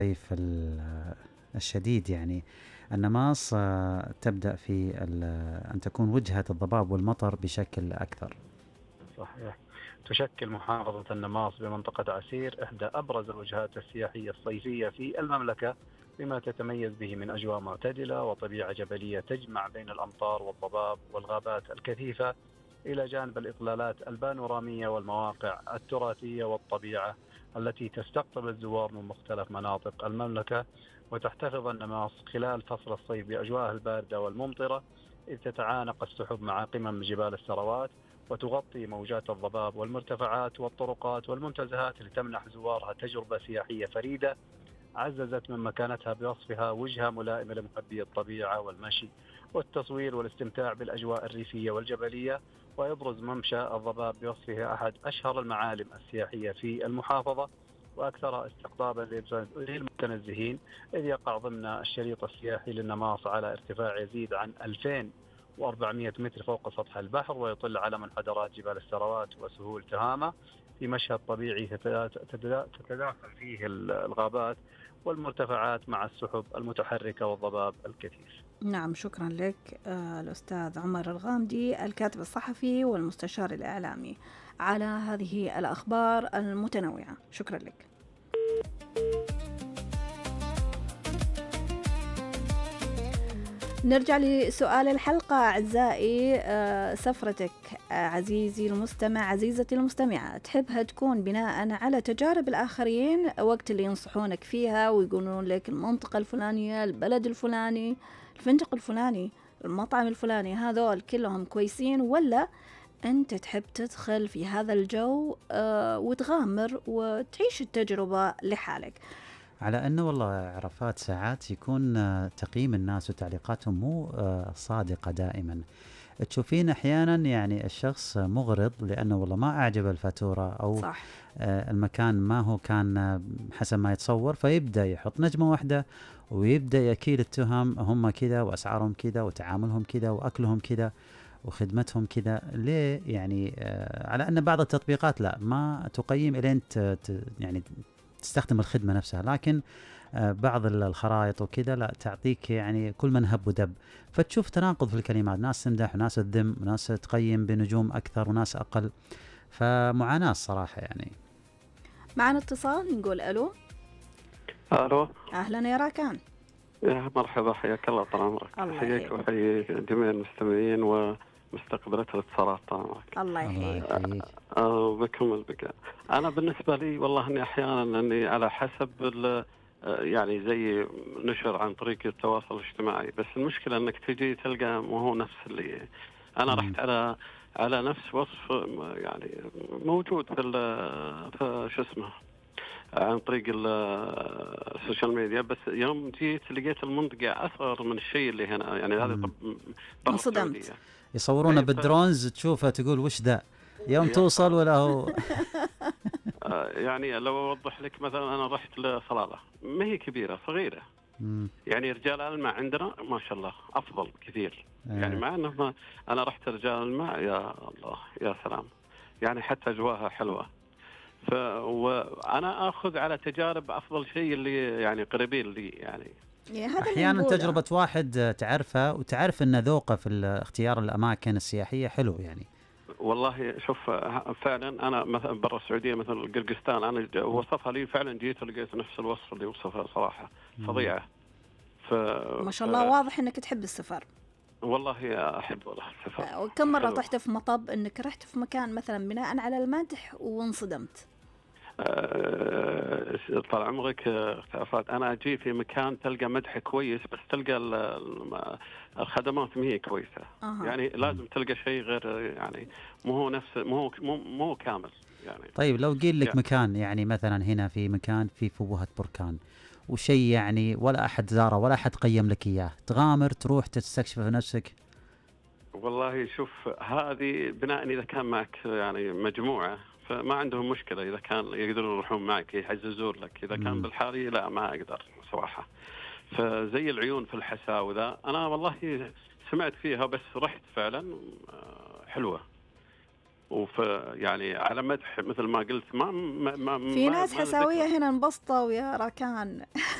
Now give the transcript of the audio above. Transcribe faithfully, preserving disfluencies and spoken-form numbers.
الصيف ال- الشديد يعني النماص آه، تبدأ في ال- أن تكون وجهة الضباب والمطر بشكل أكثر. صحيح. تشكل محافظة النماص بمنطقة عسير إحدى أبرز الوجهات السياحية الصيفية في المملكة، بما تتميز به من أجواء معتدلة وطبيعة جبلية تجمع بين الأمطار والضباب والغابات الكثيفة، إلى جانب الإطلالات البانورامية والمواقع التراثية والطبيعة التي تستقطب الزوار من مختلف مناطق المملكة. وتحتفظ النماص خلال فصل الصيف بأجواءها الباردة والممطرة، إذ تتعانق السحب مع قمم جبال السروات، وتغطي موجات الضباب والمرتفعات والطرقات والمنتزهات لتمنح زوارها تجربة سياحية فريدة، عززت من مكانتها بوصفها وجهة ملائمة لمحبي الطبيعة والمشي والتصوير والاستمتاع بالأجواء الريفية والجبلية. ويبرز ممشى الضباب بوصفه أحد أشهر المعالم السياحية في المحافظة وأكثرها استقطابا للمتنزهين، إذ يقع ضمن الشريط السياحي للنماص على ارتفاع يزيد عن ألفين وأربعمائة متر فوق سطح البحر، ويطل على منحدرات جبال السروات وسهول تهامة، في مشهد طبيعي تتداخل فيه الغابات والمرتفعات مع السحب المتحركة والضباب الكثيف. نعم، شكرا لك آه، الأستاذ عمر الغامدي، الكاتب الصحفي والمستشار الإعلامي، على هذه الأخبار المتنوعة. شكرا لك. نرجع لسؤال الحلقة أعزائي. آه، سفرتك آه، عزيزي المستمع، عزيزتي المستمعة، تحبها تكون بناء على تجارب الآخرين وقت اللي ينصحونك فيها ويقولون لك المنطقة الفلانية، البلد الفلاني، الفندق الفلاني، المطعم الفلاني، هذول كلهم كويسين، ولا أنت تحب تدخل في هذا الجو آه، وتغامر وتعيش التجربة لحالك؟ على أنه والله عرفات ساعات يكون آه، تقييم الناس وتعليقاتهم مو آه، صادقة دائما. تشوفين أحيانا يعني الشخص مغرض لأنه والله ما أعجب الفاتورة أو صح. آه، المكان ما هو كان آه، حسب ما يتصور، فيبدأ يحط نجمة واحدة ويبدأ يكيل التهم، هم كذا وأسعارهم كذا وتعاملهم كذا وأكلهم كذا وخدمتهم كذا. ليه؟ يعني آه، على أن بعض التطبيقات لا ما تقيم إلين ت- ت- يعني تستخدم الخدمة نفسها، لكن آه، بعض الخرائط وكذا لا تعطيك يعني كل من هب ودب، فتشوف تناقض في الكلمات، ناس تمدح وناس تذم وناس تقيم بنجوم أكثر وناس أقل، فمعاناة الصراحة يعني. معنا اتصال، نقول ألو. الو، أهلا يا راكان. يا مرحبا، حياك الله طال عمرك. الله حياك يحييك. وحيي جميع المستمعين ومستقبلة الاتصالات طال عمرك. الله الله يحييك. يحييك. آه بكم البقاء. انا بالنسبه لي والله اني احيانا اني على حسب ال- آه، يعني زي نشر عن طريق التواصل الاجتماعي، بس المشكله انك تجي تلقى مو هو نفس اللي انا مم. رحت على على نفس وصف م- يعني موجود في ال- في شو اسمه عن طريق ال- السوشيال ميديا، بس يوم جيت لقيت المنطقة أصغر من الشيء اللي هنا، يعني هذا مم. طب برا انصدمت. السعودية. يصورونه أي ف... بالدرونز تشوفه تقول وش ذا، يوم يا توصل سلام. ولا هو. آه، يعني لو أوضح لك مثلا، أنا رحت لصلالة ما هي كبيرة، صغيرة، مم. يعني رجال الماء عندنا ما شاء الله أفضل كثير، يعني آه. مع أنه ما أنا رحت رجال الماء يا الله يا سلام، يعني حتى أجواها حلوة. ف وأنا أخذ على تجارب أفضل شيء اللي يعني قريبين لي يعني. يا هذا اللي أحيانا نقوله. تجربة واحد تعرفه وتعرف أن ذوقه في اختيار الأماكن السياحية حلو يعني. والله شوف، فعلا انا مثلا برا السعوديه مثلا قرقستان، انا ج- وصفها لي فعلا، جيت ولقيت نفس الوصف اللي وصفها صراحه مم. فظيعه. ف... ما شاء ف... الله، واضح انك تحب السفر. والله احب والله السفر. آه، وكم مرة حلو. طحت في مطب انك رحت في مكان مثلا بناء على المدح وانصدمت؟ أه... طال عمرك آه، اختلافات. انا اجي في مكان تلقى مدح كويس، بس تلقى ال- الم- الخدمات ما هي كويسه. اها. يعني لازم تلقى شيء غير، يعني مو هو نفس مو هو مو, مو كامل يعني. طيب لو قيل لك يعني مكان، يعني مثلا هنا في مكان في فوهة بركان وشيء يعني ولا أحد زاره ولا أحد قيم لك إياه، تغامر تروح تستكشف بنفسك؟ والله شوف، هذه بناء إذا كان معك يعني مجموعة فما عندهم مشكلة، إذا كان يقدرون يروحون معك يحجزون لك. إذا كان مم. بالحالي لا ما أقدر صراحة. فزي العيون في الحساء وذا، أنا والله سمعت فيها بس رحت فعلا آه، حلوة. وفي يعني على مدح مثل ما قلت ما ما ما في ما ناس ما نذكر. حساوية هنا انبسطوا يا راكان.